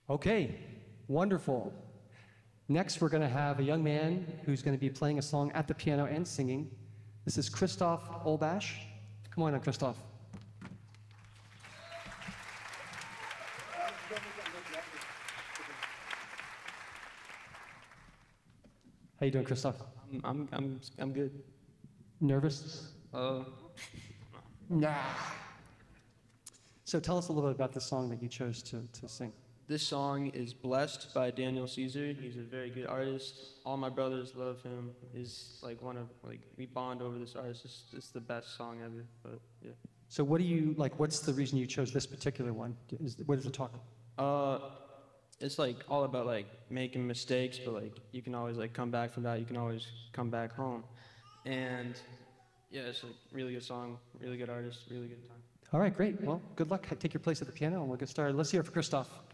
Okay, wonderful. Next, we're going to have a young man who's going to be playing a song at the piano and singing. This is Christoph Olbash. Come on, Christoph. How you doing, Christoph? I'm good. Nervous? Nah. So tell us a little bit about the song that you chose to sing. This song is Blessed by Daniel Caesar. He's a very good artist. All my brothers love him. He's like we bond over this artist. It's the best song ever, but yeah. So what do you, like, what's the reason you chose this particular one? What does it talk about? It's like all about like making mistakes, but like you can always like come back from that. You can always come back home. And yeah, it's a really good song, really good artist, really good time. All right, great. Well, good luck. Take your place at the piano and we'll get started. Let's hear it for Christoph.